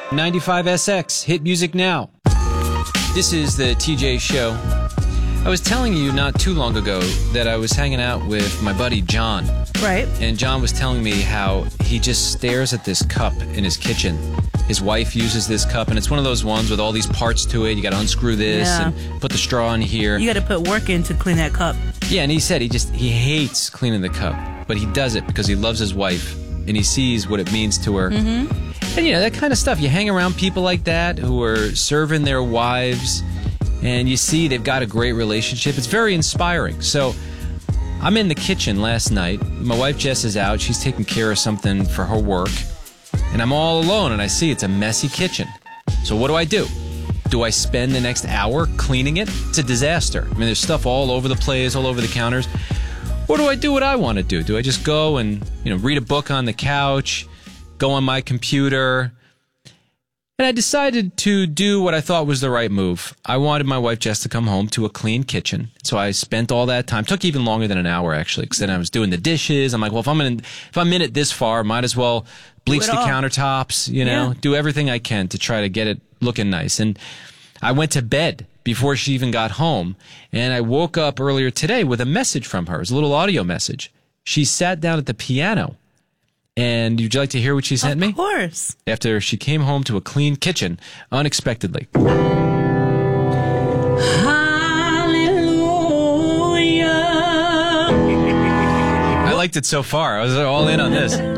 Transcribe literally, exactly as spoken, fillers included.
ninety-five S X, hit music now. This is the T J Show. I was telling you not too long ago that I was hanging out with my buddy John. Right. And John was telling me how he just stares at this cup in his kitchen. His wife uses this cup, and it's one of those ones with all these parts to it. You got to unscrew this Yeah. and put the straw in here. You got to put work in to clean that cup. Yeah, and he said he just he hates cleaning the cup, but he does it because he loves his wife and he sees what it means to her. Mm-hmm. And you know, that kind of stuff. You hang around people like that who are serving their wives, and you see they've got a great relationship. It's very inspiring. So I'm in the kitchen last night. My wife Jess is out. She's taking care of something for her work. And I'm all alone, and I see it's a messy kitchen. So what do I do? Do I spend the next hour cleaning it? It's a disaster. I mean, there's stuff all over the place, all over the counters. Or do I do what I want to do? Do I just go and, you know, read a book on the couch, go on my computer? And I decided to do what I thought was the right move. I wanted my wife Jess to come home to a clean kitchen. So I spent all that time. It took even longer than an hour, actually, because then I was doing the dishes. I'm like, well, if I'm in, if I'm in it this far, might as well bleach the countertops, you know, Yeah. do everything I can to try to get it looking nice. And I went to bed before she even got home. And I woke up earlier today with a message from her. It was a little audio message. She sat down at the piano. And would you like to hear what she sent me? Of course. After she came home to a clean kitchen unexpectedly. Hallelujah. I liked it so far. I was all in on this.